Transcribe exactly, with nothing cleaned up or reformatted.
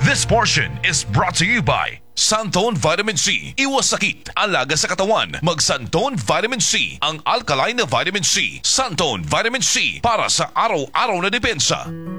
This portion is brought to you by Santone Vitamin C. Iwas sakit, alaga sa katawan. Mag Santone Vitamin C, ang alkaline na vitamin C. Santone Vitamin C para sa araw-araw na depensa.